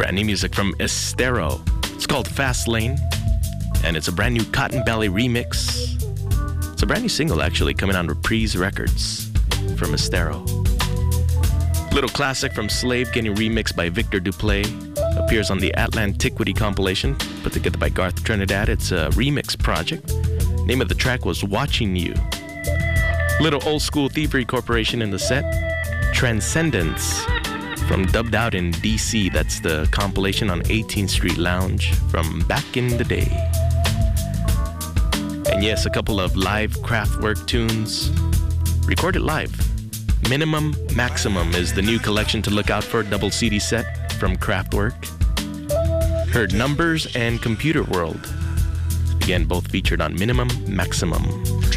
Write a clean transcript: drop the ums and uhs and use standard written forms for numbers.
Brand new music from Estero. It's called Fast Lane, and it's a brand new Cotton Ballet remix. It's a brand new single, actually, coming on Reprise Records from Estero. Little classic from Slave getting remixed by Victor Duplay. Appears on the Atlantiquity compilation, put together by Garth Trinidad. It's a remix project. Name of the track was Watching You. Little Old School Thievery Corporation in the set. Transcendence from Dubbed Out in DC. That's the compilation on 18th Street Lounge from back in the day. And yes, a couple of live Kraftwerk tunes recorded live. Minimum Maximum is the new collection to look out for, double CD set from Kraftwerk. Heard Numbers and Computer World. Again, both featured on Minimum Maximum.